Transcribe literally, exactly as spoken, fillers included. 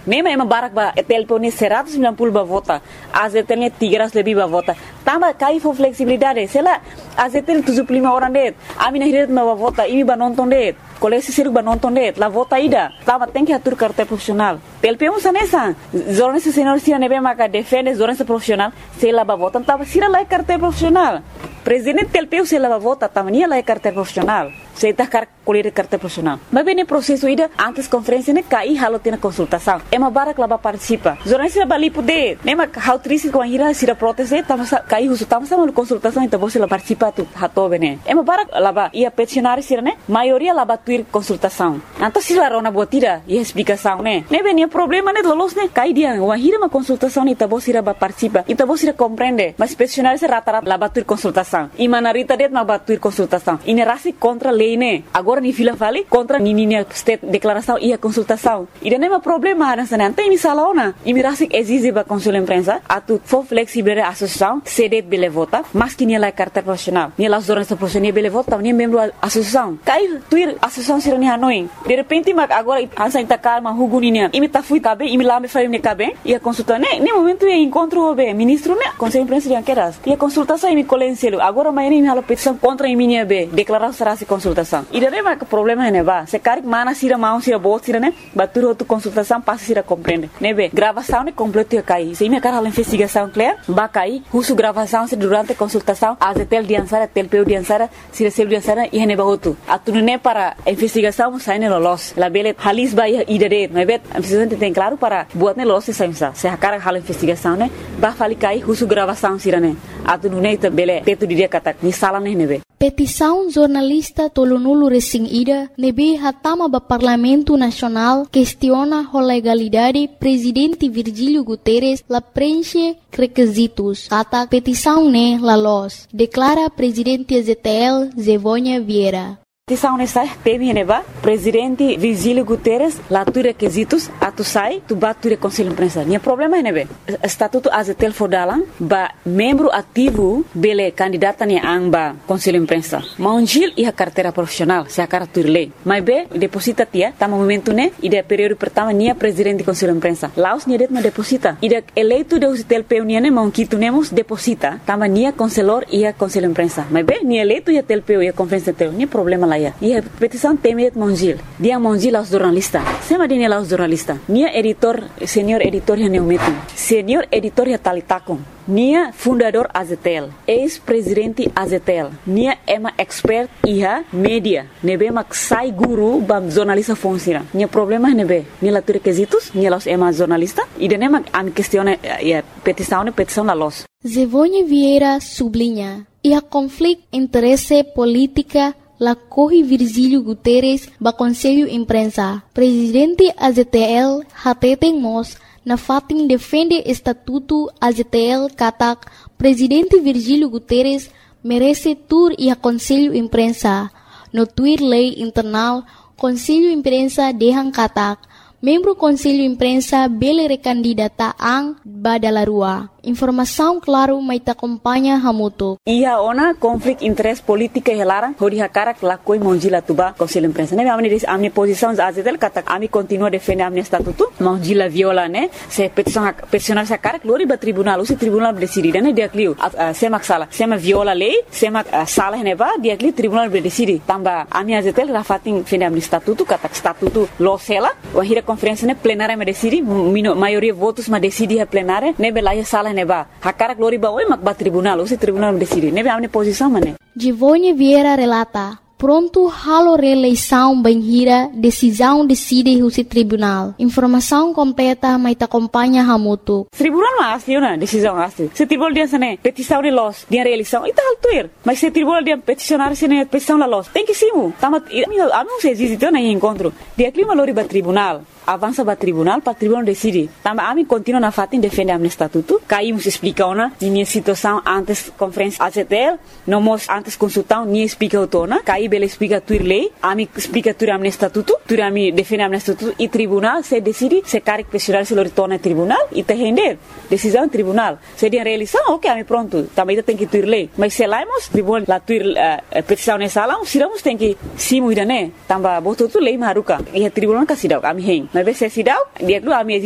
Nema ema barak ba T L P ni seratus sembilan puluh ba vota. A Z T L ni tiga ratus lebih ba vota. Tamba kai for flexibilidade. Sela A Z T L tujuh puluh lima orang det. Ami na hiret ba vota, imi ba nonton det. Kolesi siruk ba nonton det. La vota ida. Tamba tem que atur carta profissional. T L P musa nessa. Jornalista senior sira nebe maka defende jornalista profissional. Sela ba vota, tamba sira la carta profissional. Presidente T L P sela ba vota, tamba nia la carta profissional. Você está car colher carta profissional. Mas bem no processo ida antes conferência né cai halo tem consultação. É uma barra que lá participa. Jornalista bali poder. Nem uma how triste com a ira se proteste, tamo cai uso tamo sama consultação então você lá participa tu hato bene. É uma barra lá ba ia peticionar sira né. Maioria lá batuir consultação. Então se lá rona botira e explicação né. Nem bem problema né lolos né cai dia uma ira uma consultação então você lá participa. Então você compreende. Mas peticionar se rata-rata lá batuir consultação. E manarita det ma batuir consultação. Inerasi contra lei né. Agora ni fila vale contra ni ni state declaração e a consultação. E não é problema nessa não tem misalona. E mirasi exige ba consul imprensa atu for flexible a associação cedet bele vota, mas que ni la carta profissional. Ni la jornalista profissional bele vota, ni membro associação. Cai tuir associação sira ni hanoi. De repente mag agora ansa ita calma huguni ni. Imi ta fui cabe, imi lá me faria ne cabe. E a consulta né, nem momento e encontro o ministro né, conselho imprensa de queras. E a consultação imi colenselo. Agora amanhã imi hala petição contra imi ni be. Declaração será se consultação. E daí vai que o problema é ba. Se cari mana sira mão sira bot sira né, batur outro consultação passa sira compreende. Né be, gravação né completo cai. Se me cara a investigação clear, ba cai, uso gravação se durante consultação, a Z T L de ansara, T L P de ansara, sira sel de ansara e ne ba outro. Atu né para investigação sai ne lolos. La bele halis ba e daí, né be, a investigação tem claro para buat ne lolos sai sa. Se a cara hala investigação né, ba fali cai, uso gravação sira né. Atu né bele teto dia kata ni sala né ne be. Petição jornalista Tolonulu Resing Ida nebe hatama ba Parlamento Nacional questiona a legalidade presidente Virgílio Guterres la preenche requisitos. Kata petição ne la los, declara presidente Z T L Zevônia Vieira. Petição nessa teme neba presidente Virgílio Guterres lá tu requisitos atu sai tu bature conselho imprensa. Nia problema nebe estatuto A Z T L fodalan ba membro ativo bele candidata ni amba conselho imprensa. Maunjil e a carteira profissional se a carteira lei. Mas be deposita tia tá momento né e de período pertama nia presidente conselho imprensa. Laos nia det ma deposita. E de eleito de T L P nia ne maunquito nemos deposita tama nia conselor e a conselho imprensa. Mas be nia eleito e a T L P e a conferência T L P nia problema lá. E a petição temet Monjil. Dia Monjil aos jornalistas. Sema dia aos jornalistas. Nia editor, senior editor ya neumetum. Senior editor ya talitakon. Nia fundador A Z T L. Ex-presidente A Z T L. Nia ema expert iha media. Nebe mak sai guru bam jornalista fonsira. Nia problema nebe. Nia la requisitos, nia los ema jornalista. E de nema am questione ya petição, petição la los. Zevônia Vieira sublinha. E a conflito interesse política la corre Virgílio Guterres ba Conselho Imprensa. Presidente A Z T L hateten mos na fatin defende estatuto A Z T L katak Presidente Virgílio Guterres merece tur e a Conselho Imprensa. No tuir lei internal Conselho Imprensa dehang katak membro Conselho Imprensa bele recandidata ang badalarua. Informação claro mai ta acompanha hamuto. Ia ona conflito interesse política helara hori hakara la koi monjila tuba Conselho Imprensa. Ne amni dis amni posição A Z T L kata ami continua defende amni estatuto. Monjila viola ne se petição peticionar sa cara glori ba tribunal, o tribunal decide ne dia clio. Sema sala, sema viola lei, sema sala ne ba dia clio tribunal decide. Tamba ami A Z T L rafatin defende amni estatuto kata estatuto lo sela, o hira conferência ne plenária me decide, maioria votos ma decide a plenária, ne belaia sala neba. Hakara glori ba oi mak ba tribunal, o tribunal decide. Nebe amne posição mané. Zevônia Vieira relata. Pronto halo reeleição banhira, decisão decide o tribunal. Informação completa mai ta acompanha hamuto. Tribunal mas asli na decisão asli. Se tribunal dia sene petição de los, dia reeleição, ita altuir. Mas se tribunal dia peticionar sene petição la los, tem que simu. Tama amo se existe na encontro. Dia clima lori ba tribunal. Avança para tribunal, para tribunal decide. Também a mim continua na fatin defende a estatuto. Caímos explica ona, minha situação antes conferência A Z T L, não mos antes consultão, nem explica o tona. Caí bela explica tuir lei, a mim explica tuir a estatuto, tuir a mim defende a estatuto e tribunal se decide se cari questionar se lo retorna tribunal e te render decisão tribunal. Se dia reeleição, ok, a mim pronto. Também tem que tuir lei. Mas se laimos tribunal la tuir uh, petição nessa sala, siramos tem que simu ida né. Também botou tu lei maruka. E a tribunal ka sidau, a mim. Mas se sidau, dia dulu a mim